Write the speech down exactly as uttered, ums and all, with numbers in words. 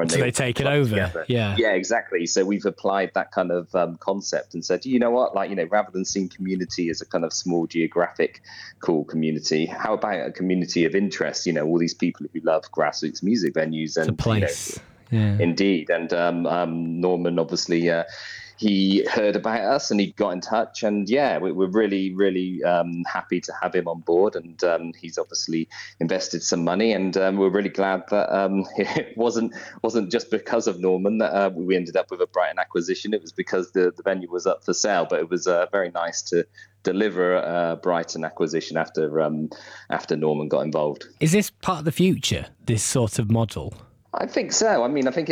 and so they, they take it club over. together. Yeah, yeah, exactly. So we've applied that kind of um, concept and said, you know what, like, you know, rather than seeing community as a kind of small geographic cool community, how about a community of interest? You know, all these people who love grassroots music venues, and it's a place. You know, yeah. Indeed. And um, um, Norman, obviously, uh, he heard about us and he got in touch. And yeah, we, we're really, really um, happy to have him on board. And um, he's obviously invested some money. And um, we're really glad that um, it wasn't wasn't just because of Norman that uh, we ended up with a Brighton acquisition. It was because the, the venue was up for sale. But it was uh, very nice to deliver a Brighton acquisition after um, after Norman got involved. Is this part of the future, this sort of model? I think so. I mean, I think